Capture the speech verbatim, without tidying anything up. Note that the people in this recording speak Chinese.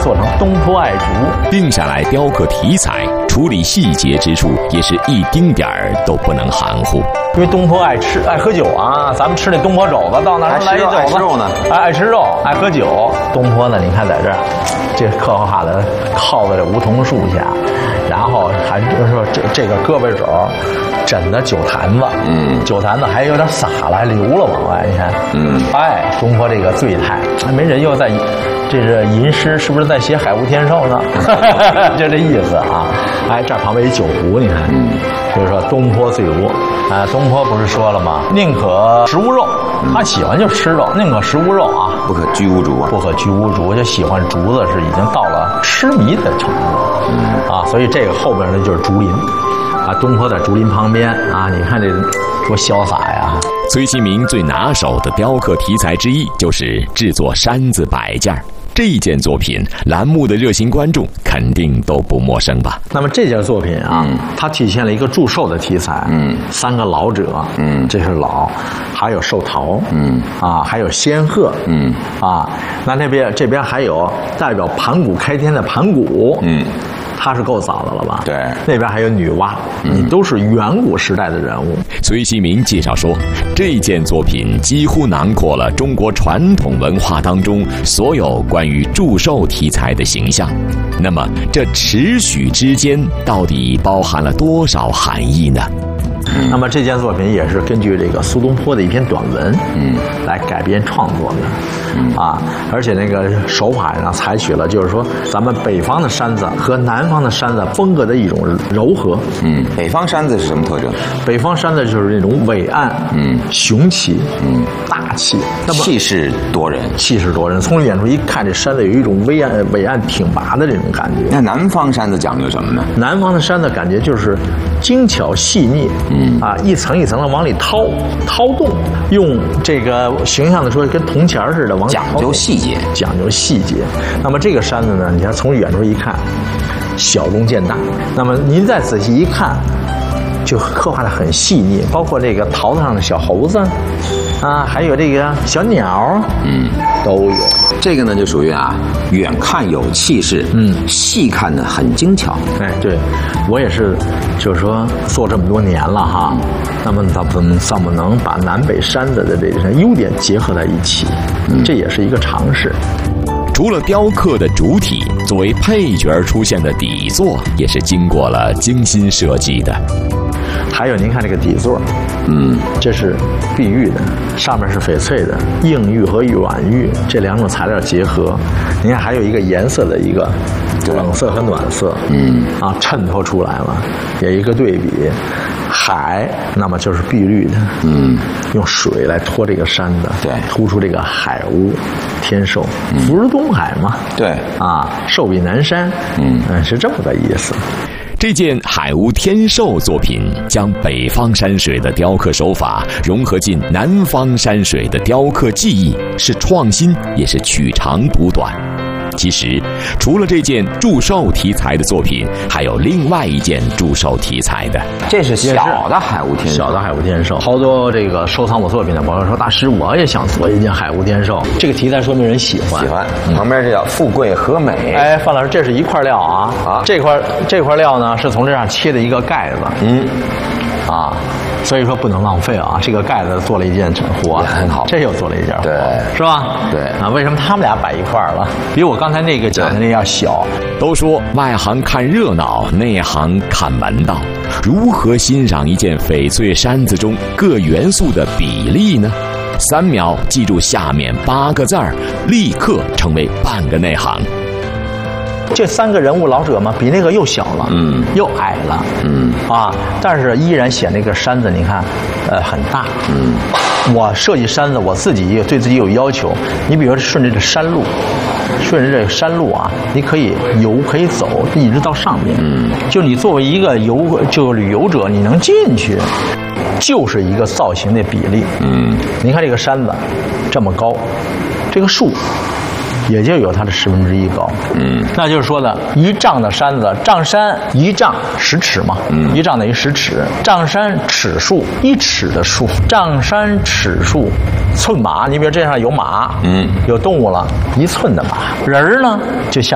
做成东坡爱竹。 定下来雕刻题材，处理细节之处也是一丁点儿都不能含糊。 因为东坡爱吃爱喝酒啊，咱们吃那东坡肘子，到那儿来一肘子， 爱吃肉呢， 爱爱吃肉，爱喝酒。东坡呢，你看在这儿，这刻画的靠在这梧桐树下，然后还就是说这这个胳膊肘枕的酒坛子，嗯，酒坛子还有点洒了，还流了往外，你看，嗯，哎，东坡这个醉态，没人又在。这是吟诗，是不是在写海无天寿呢？就这意思啊！哎，这旁边一酒壶，你看，嗯，就是说东坡醉卧啊。东坡不是说了吗？宁可食无肉，他喜欢就吃肉，宁可食无肉啊， 不可居无竹啊， 不可居无竹，就喜欢竹子是已经到了痴迷的程度，嗯啊，所以这个后边呢就是竹林啊。东坡在竹林旁边啊，你看这多潇洒呀！ 崔其明最拿手的雕刻题材之一就是制作山子摆件。这一件作品，栏目的热心观众肯定都不陌生吧？ 那么这件作品啊，嗯、它体现了一个祝寿的题材，嗯，三个老者，嗯，这是老，还有寿桃，嗯，啊，还有仙鹤，嗯，啊，那那边这边还有代表盘古开天的盘古，嗯。他是够早的了吧？ 对， 那边还有女娲，你都是远古时代的人物。 崔其明介绍说，这件作品几乎囊括了中国传统文化当中所有关于祝寿题材的形象。那么，这尺许之间到底包含了多少含义呢？ 嗯、那么这件作品也是根据这个苏东坡的一篇短文，嗯，来改编创作的，嗯啊，而且那个手法上采取了就是说咱们北方的山子和南方的山子风格的一种柔和。 嗯，北方山子是什么特征？ 北方山子就是那种伟岸，嗯，雄奇，嗯，大气， 那么气势夺人， 气势夺人。从远处一看，这山子有一种伟岸、伟岸挺拔的这种感觉。 那南方山子讲究什么呢？ 南方的山子感觉就是精巧细腻。嗯啊，一层一层的往里掏掏动，用这个形象的说，跟铜钱似的往里掏讲究细节， 讲究细节。那么这个山子呢，你看从远处一看，小中见大。那么您再仔细一看，就刻画的很细腻，包括这个桃子上的小猴子，啊，还有这个小鸟，嗯，都有。 这个呢，就属于啊，远看有气势，嗯，细看呢很精巧。 哎，对，我也是，就是说做这么多年了哈，那么咱们怎么能把南北山子的这个优点结合在一起？嗯，这也是一个尝试。 除了雕刻的主体，作为配角出现的底座，也是经过了精心设计的。 还有您看这个底座，嗯，这是碧玉的，上面是翡翠的，硬玉和软玉这两种材料结合。您看还有一个颜色的一个冷色和暖色，嗯，啊，衬托出来了，有一个对比。海，那么就是碧绿的，嗯，用水来托这个山的， 对， 突出这个海无天寿，福如东海嘛， 对， 啊，寿比南山，嗯嗯，是这么个意思。 这件海无天寿作品将北方山水的雕刻手法融合进南方山水的雕刻技艺，是创新也是取长补短。其实除了这件祝寿题材的作品，还有另外一件祝寿题材的， 这是小的海无天寿。 小的海无天寿，好多这个收藏我作品的朋友说，大师我也想做一件海无天寿，这个题材说明人喜欢。 喜欢。嗯、旁边这叫富贵和美。 哎，范老师，这是一块料啊，啊，这块这块料呢是从这上切的一个盖子，嗯，啊。所以说不能浪费啊！这个盖子做了一件活， 很好， 这又做了一件活， 对， 是吧？ 对啊，为什么他们俩摆一块儿了？比我刚才那个讲的那要小。 都说外行看热闹，内行看门道。如何欣赏一件翡翠山子中各元素的比例呢？三秒记住下面八个字儿，立刻成为半个内行。 这三个人物老者嘛，比那个又小了，嗯，又矮了，嗯，啊，但是依然显那个山子，你看，呃，很大，嗯。我设计山子，我自己也对自己有要求。你比如说顺着这山路，顺着这个山路啊，你可以游，可以走，一直到上面。嗯，就你作为一个游，就旅游者，你能进去，就是一个造型的比例。嗯，你看这个山子这么高，这个树也就有它的十分之一高，嗯，那就是说呢，一丈的山子，丈山一丈十尺嘛，嗯，一丈等于十尺，丈山尺数一尺的数，丈山尺数寸马，你比如这上有马，嗯，有动物了，一寸的马，人呢就像。